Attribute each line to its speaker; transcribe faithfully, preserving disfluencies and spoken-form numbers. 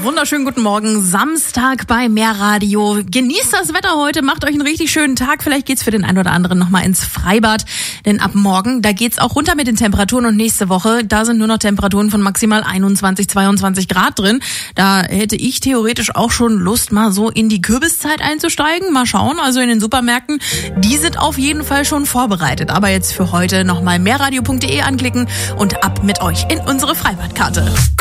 Speaker 1: wunderschönen guten Morgen. Samstag bei Mehrradio. Genießt das Wetter heute, macht euch einen richtig schönen Tag. Vielleicht geht's für den einen oder anderen nochmal ins Freibad. Denn ab morgen, da geht's auch runter mit den Temperaturen. Und nächste Woche, da sind nur noch Temperaturen von maximal einundzwanzig, zweiundzwanzig Grad drin. Da hätte ich theoretisch auch schon Lust, mal so in die Kürbiszeit einzusteigen. Mal schauen, also in den Supermärkten, die sind auf jeden Fall schon vorbereitet. Aber jetzt für heute nochmal mehrradio punkt de anklicken und ab mit euch in unsere Freibadkarte.